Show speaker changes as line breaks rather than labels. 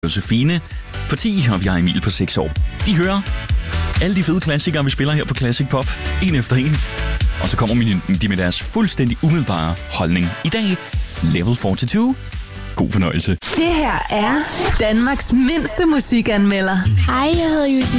Josefine på 10, og vi har Emil på 6 år. De hører alle de fede klassikere, vi spiller her på Classic Pop, en efter en. Og så kommer de med deres fuldstændig umiddelbare holdning. I dag, Level 42. God fornøjelse.
Det her er Danmarks mindste musikanmelder.
Hej, jeg hedder Josefine.